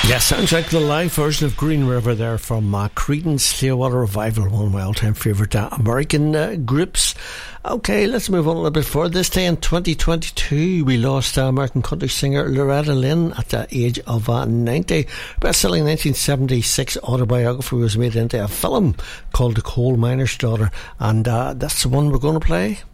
Yeah, sounds like the live version of Green River there from Creedence Clearwater Revival, one of my all-time favourite American groups. Okay, let's move on a little bit further. This day in 2022, we lost American country singer Loretta Lynn at the age of 90. Best-selling 1976 autobiography was made into a film called The Coal Miner's Daughter, and that's the one we're going to play.